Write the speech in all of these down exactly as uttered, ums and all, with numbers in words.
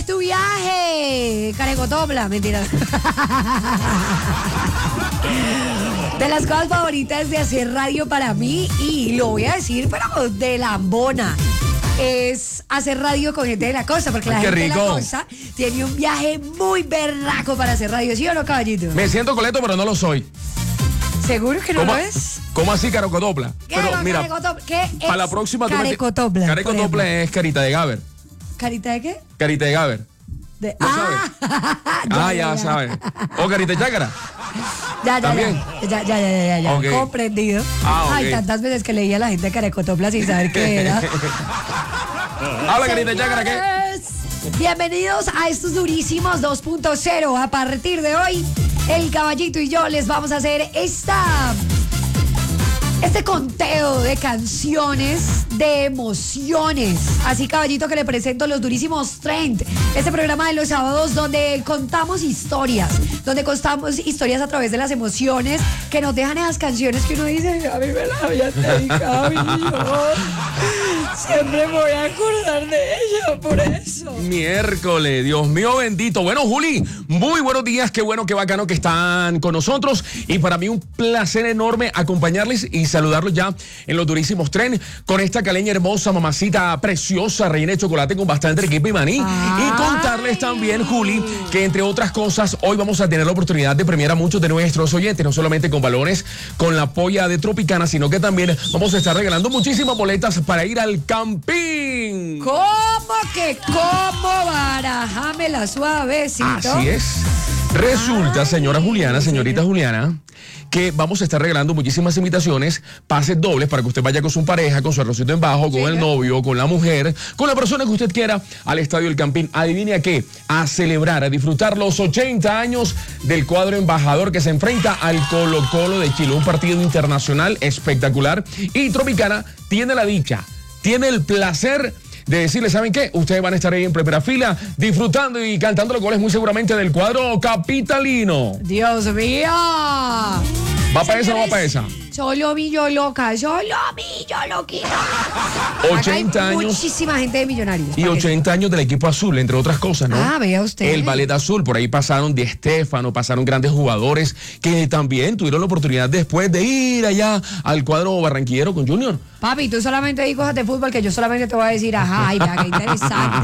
tu viaje? Carecotopla, mentira. De las cosas favoritas de hacer radio para mí, y lo voy a decir, pero de lambona, es hacer radio con gente de la costa, porque la Ay, gente qué de rico. la costa tiene un viaje muy berraco para hacer radio, ¿sí o no, caballito? Me siento coleto, pero no lo soy. ¿Seguro que no ¿Cómo, lo es? ¿Cómo así, Carecotopla? ¿Qué, Pero no, mira, carecotopla? ¿Qué es para la próxima... tú me- carecotopla? por Carecotopla ejemplo? es carita de Gaber. ¿Carita de qué? Carita de Gaber. De... ¿No ah, Ah, ya, sabes. O carita de chácara. Ya, ya, ¿También? ya, ya, ya, ya, ya, ya, Ok. comprendido. Ah, ok. Ay, tantas veces que leía a la gente de Carecotopla sin saber qué era. Habla, carita de chácara, ¿qué? Señores, bienvenidos a estos durísimos dos punto cero. A partir de hoy, el caballito y yo les vamos a hacer esta... Este conteo de canciones, de emociones. Así, caballito, que le presento los durísimos Trend. Este programa de los sábados donde contamos historias, donde contamos historias a través de las emociones que nos dejan esas canciones que uno dice, a mí me la había dedicado y yo siempre me voy a acordar de ella por eso. Miércoles, Dios mío bendito. Bueno, Juli, muy buenos días. Qué bueno, qué bacano que están con nosotros. Y para mí un placer enorme acompañarles y saludarlos ya en los durísimos Tren con esta caleña hermosa, mamacita preciosa, rellena de chocolate con bastante equipo y maní. Ay. Y contarles también, Juli, que entre otras cosas, hoy vamos a tener la oportunidad de premiar a muchos de nuestros oyentes, no solamente con balones, con la polla de Tropicana, sino que también vamos a estar regalando muchísimas boletas para ir al camping. ¿Cómo que cómo? Barajámela suavecito. Así es. Resulta, señora Juliana, señorita Juliana, que vamos a estar regalando muchísimas invitaciones, pases dobles para que usted vaya con su pareja, con su arrocito en bajo, con Sí, el ¿no? novio, con la mujer, con la persona que usted quiera al Estadio del Campín. Adivine a qué, a celebrar, a disfrutar los ochenta años del cuadro embajador que se enfrenta al Colo Colo de Chile, un partido internacional espectacular. Y Tropicana tiene la dicha, tiene el placer de decirles, ¿saben qué? Ustedes van a estar ahí en primera fila disfrutando y cantando los goles muy seguramente del cuadro capitalino. Dios mío. ¿Va para esa o no va para esa? Solo vi yo loca, solo vi yo loquita. ochenta Acá hay años muchísima gente de Millonarios. y ochenta años del equipo azul, entre otras cosas, ¿no? Ah, vea usted. El ballet azul, por ahí pasaron Di Stéfano, pasaron grandes jugadores que también tuvieron la oportunidad después de ir allá al cuadro barranquillero con Junior. Papi, tú solamente di cosas de fútbol que yo solamente te voy a decir, ajá, ay, vea, qué interesante.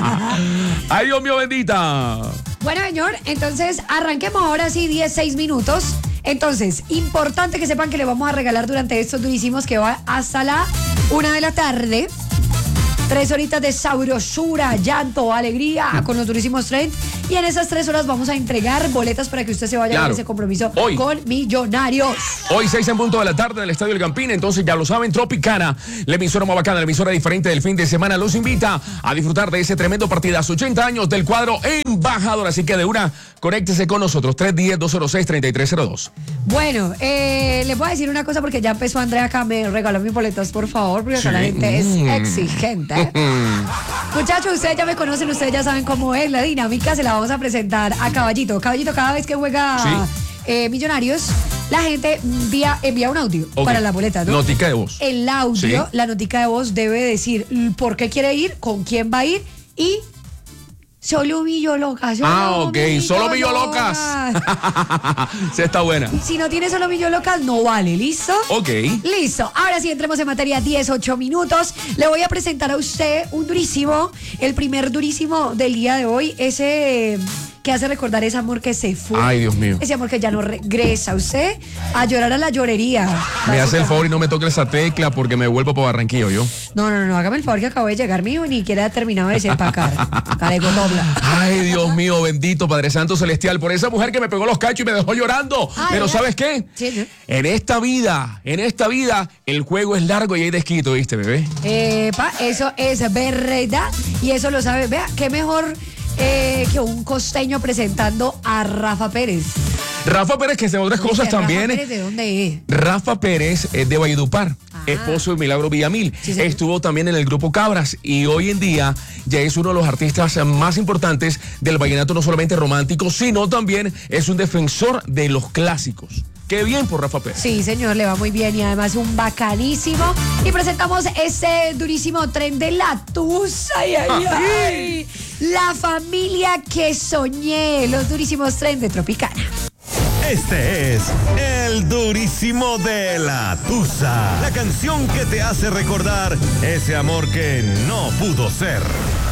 ¡Ay, Dios mío, bendita! Bueno, señor, entonces arranquemos ahora sí, dieciséis minutos. Entonces, importante que sepan que le vamos a regalar durante estos durísimos que va hasta la una de la tarde. Tres horitas de sabrosura, llanto, alegría con los durísimos Trend. Y en esas tres horas vamos a entregar boletas para que usted se vaya Claro. a ese compromiso Hoy. con Millonarios. Hoy seis en punto de la tarde en el Estadio del Campín, entonces ya lo saben, Tropicana, la emisora más bacana, la emisora diferente del fin de semana, los invita a disfrutar de ese tremendo partidazo, ochenta años del cuadro embajador, así que de una, conéctese con nosotros, tres uno cero, dos cero seis, tres tres cero dos. Bueno, eh, le voy a decir una cosa porque ya empezó Andrea acá, me regaló mis boletas, por favor, porque acá Sí. la gente es Mm. exigente. Muchachos, ustedes ya me conocen, ustedes ya saben cómo es la dinámica, se la vamos a presentar a Caballito. Caballito, cada vez que juega Sí. eh, Millonarios, la gente envía, envía un audio Ok. para la boleta, ¿no? Notica de voz. El audio, Sí. la notica de voz debe decir por qué quiere ir, con quién va a ir y solo vi yo loca. Solo Ah, ok, vi solo yo vi yo locas. Sí, está buena. Si no tiene solo vi yo locas, no vale, ¿listo? Ok. Listo, ahora sí entremos en materia, dieciocho minutos. Le voy a presentar a usted un durísimo, el primer durísimo del día de hoy, ese que hace recordar ese amor que se fue. Ay, Dios mío. Ese amor que ya no regresa. Usted a llorar a la llorería. Me hace el favor y no me toque esa tecla porque me vuelvo para Barranquillo, yo. No, no, no, hágame el favor que acabo de llegar mío y ni siquiera he terminado de desempacar. Carecotopla. Ay, Dios mío, bendito Padre Santo Celestial, por esa mujer que me pegó los cachos y me dejó llorando. Ay, Pero ¿verdad? ¿sabes qué? Sí, sí. En esta vida, en esta vida, el juego es largo y hay desquito, ¿viste, bebé? Epa, eso es verdad y eso lo sabe. Vea, qué mejor eh, que un costeño presentando a Rafa Pérez. Rafa Pérez, que entre otras cosas Rafa también. Pérez, ¿de dónde es? Rafa Pérez es de Valledupar, Ah. esposo de Milagro Villamil. Sí, señor. Estuvo también en el grupo Cabras y hoy en día ya es uno de los artistas más importantes del vallenato, no solamente romántico, sino también es un defensor de los clásicos. Qué bien por Rafa Pérez. Sí, señor, le va muy bien y además un bacanísimo. Y presentamos este durísimo tren de la tusa. Ay, ay, ay. La familia que soñé, los durísimos tren de Tropicana. Este es el durísimo de la Tusa, la canción que te hace recordar ese amor que no pudo ser.